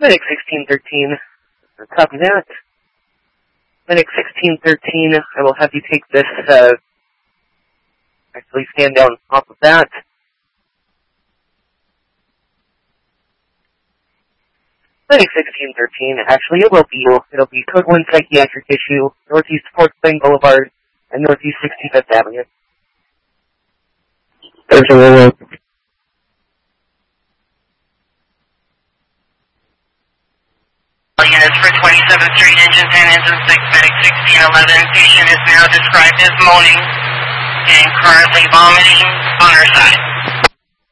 Medic 1613, copy that. Medic 1613, I will have you take this, actually stand down off of that. Medic 1613, actually it'll be Code 1 Psychiatric Issue, Northeast 4th Plain Boulevard, and Northeast 65th Avenue. Units for 27th Street, Engine 10, Engine 6, Medic 1611. Patient is now described as moaning and currently vomiting on her side.